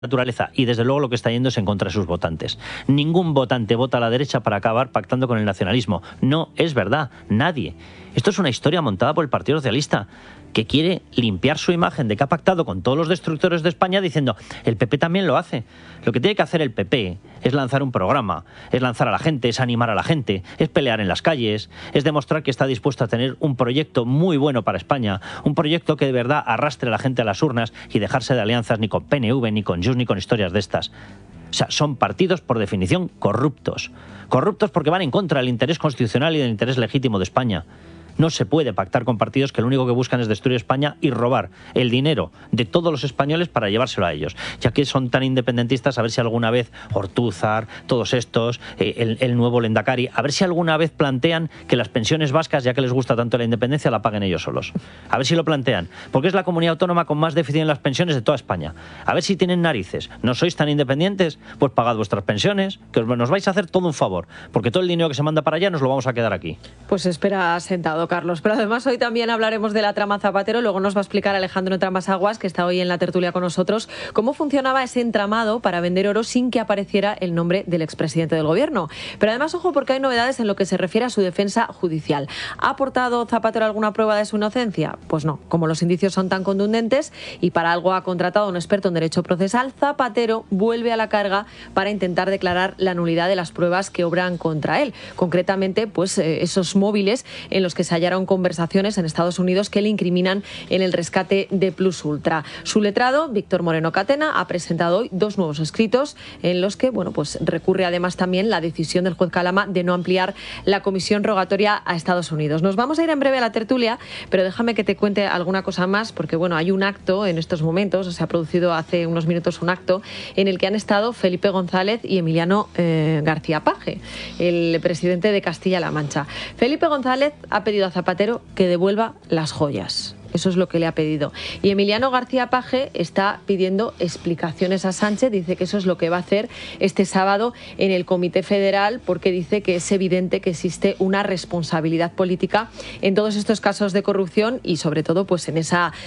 naturaleza, y desde luego lo que está yendo es en contra de sus votantes. Ningún votante vota a la derecha para acabar pactando con el nacionalismo. No es verdad, nadie. Esto es una historia montada por el Partido Socialista, que quiere limpiar su imagen de que ha pactado con todos los destructores de España diciendo el PP también lo hace. Lo que tiene que hacer el PP es lanzar un programa, es lanzar a la gente, es animar a la gente, es pelear en las calles, es demostrar que está dispuesto a tener un proyecto muy bueno para España, un proyecto que de verdad arrastre a la gente a las urnas y dejarse de alianzas ni con PNV, ni con Junts, ni con historias de estas. O sea, son partidos por definición corruptos. Corruptos porque van en contra del interés constitucional y del interés legítimo de España. No se puede pactar con partidos que lo único que buscan es destruir España y robar el dinero de todos los españoles para llevárselo a ellos. Ya que son tan independentistas, a ver si alguna vez Ortúzar, todos estos, el nuevo Lehendakari, a ver si alguna vez plantean que las pensiones vascas, ya que les gusta tanto la independencia, la paguen ellos solos. A ver si lo plantean. Porque es la comunidad autónoma con más déficit en las pensiones de toda España. A ver si tienen narices. ¿No sois tan independientes? Pues pagad vuestras pensiones, que nos vais a hacer todo un favor. Porque todo el dinero que se manda para allá nos lo vamos a quedar aquí. Pues espera sentado, Carlos. Pero además hoy también hablaremos de la trama Zapatero. Luego nos va a explicar Alejandro Tramasaguas, que está hoy en la tertulia con nosotros, cómo funcionaba ese entramado para vender oro sin que apareciera el nombre del expresidente del gobierno. Pero además, ojo, porque hay novedades en lo que se refiere a su defensa judicial. ¿Ha aportado Zapatero alguna prueba de su inocencia? Pues no. Como los indicios son tan contundentes y para algo ha contratado a un experto en derecho procesal, Zapatero vuelve a la carga para intentar declarar la nulidad de las pruebas que obran contra él. Concretamente, pues esos móviles en los que se hallaron conversaciones en Estados Unidos que le incriminan en el rescate de Plus Ultra. Su letrado, Víctor Moreno Catena, ha presentado hoy 2 nuevos escritos en los que, bueno, pues recurre además también la decisión del juez Calama de no ampliar la comisión rogatoria a Estados Unidos. Nos vamos a ir en breve a la tertulia, pero déjame que te cuente alguna cosa más, porque bueno, hay un acto en estos momentos, se ha producido hace unos minutos un acto en el que han estado Felipe González y Emiliano García Paje, el presidente de Castilla-La Mancha. Felipe González ha pedido a Zapatero que devuelva las joyas. Eso es lo que le ha pedido. Y Emiliano García Paje está pidiendo explicaciones a Sánchez. Dice que eso es lo que va a hacer este sábado en el Comité Federal, porque dice que es evidente que existe una responsabilidad política en todos estos casos de corrupción y sobre todo pues en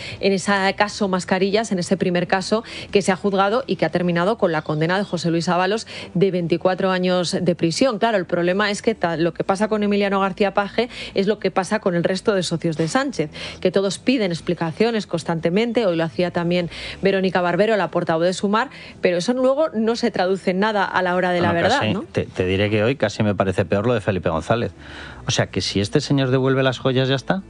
ese caso Mascarillas, en ese primer caso que se ha juzgado y que ha terminado con la condena de José Luis Ábalos de 24 años de prisión. Claro, el problema es que lo que pasa con Emiliano García Paje es lo que pasa con el resto de socios de Sánchez, que todos piden explicaciones constantemente. Hoy lo hacía también Verónica Barbero, la portavoz de Sumar, pero eso luego no se traduce en nada a la hora de la verdad, casi, ¿no? Te diré que hoy casi me parece peor lo de Felipe González. O sea, que si este señor devuelve las joyas ya está.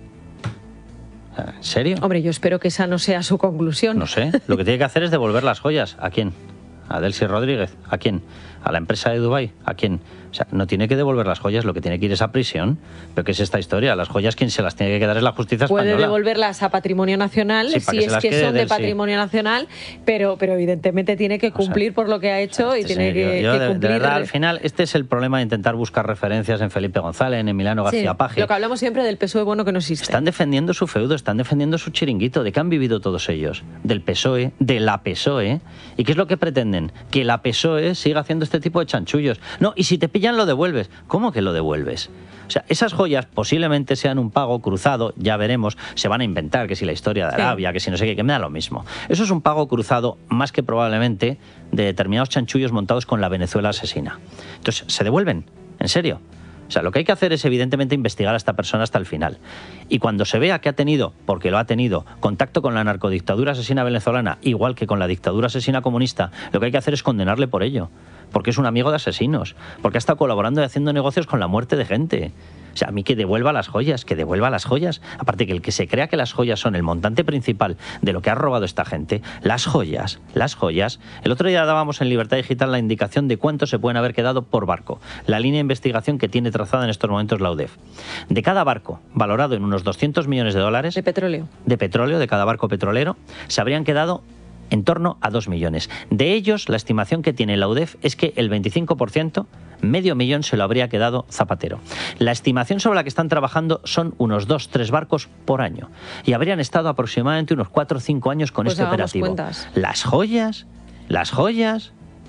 ¿En serio? Hombre, yo espero que esa no sea su conclusión. No sé. Lo que tiene que hacer es devolver las joyas. ¿A quién? ¿A Delcy Rodríguez? ¿A quién? ¿A la empresa de Dubái? ¿A quién? O sea, no tiene que devolver las joyas, lo que tiene que ir es a prisión. ¿Pero qué es esta historia? Las joyas quien se las tiene que quedar es la justicia española. Puede devolverlas a Patrimonio Nacional, sí, si es que son de Patrimonio Nacional, pero evidentemente tiene que cumplir por lo que ha hecho y tiene que cumplir. De verdad, al final, este es el problema de intentar buscar referencias en Felipe González, en Emiliano García Paje. Lo que hablamos siempre del PSOE bueno que no existe. Están defendiendo su feudo, están defendiendo su chiringuito. ¿De qué han vivido todos ellos? Del PSOE, de la PSOE. ¿Y qué es lo que pretenden? Que la PSOE siga haciendo este tipo de chanchullos. No, y si te pillan lo devuelves. ¿Cómo que lo devuelves? O sea, esas joyas posiblemente sean un pago cruzado, ya veremos, se van a inventar que si la historia de Arabia, que si no sé qué, que me da lo mismo. Eso es un pago cruzado más que probablemente de determinados chanchullos montados con la Venezuela asesina. Entonces, ¿se devuelven? ¿En serio? O sea, lo que hay que hacer es evidentemente investigar a esta persona hasta el final. Y cuando se vea que ha tenido, porque lo ha tenido, contacto con la narcodictadura asesina venezolana, igual que con la dictadura asesina comunista, lo que hay que hacer es condenarle por ello. Porque es un amigo de asesinos, porque ha estado colaborando y haciendo negocios con la muerte de gente. O sea, a mí que devuelva las joyas, que devuelva las joyas. Aparte que el que se crea que las joyas son el montante principal de lo que ha robado esta gente, las joyas. El otro día dábamos en Libertad Digital la indicación de cuánto se pueden haber quedado por barco. La línea de investigación que tiene trazada en estos momentos la UDEF. De cada barco, valorado en unos 200 millones de dólares... De petróleo. De petróleo, de cada barco petrolero, se habrían quedado en torno a 2 millones. De ellos, la estimación que tiene la UDEF es que el 25%, medio millón, se lo habría quedado Zapatero. La estimación sobre la que están trabajando son unos 2-3 barcos por año. Y habrían estado aproximadamente unos 4 o 5 años con este operativo. Cuentas. Las joyas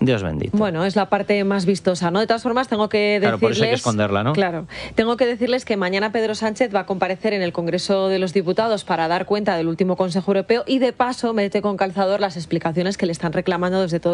Dios bendito. Bueno, es la parte más vistosa, ¿no? De todas formas, tengo que decirles... Claro, por eso hay que esconderla, ¿no? Claro. Tengo que decirles que mañana Pedro Sánchez va a comparecer en el Congreso de los Diputados para dar cuenta del último Consejo Europeo y, de paso, mete con calzador las explicaciones que le están reclamando desde todo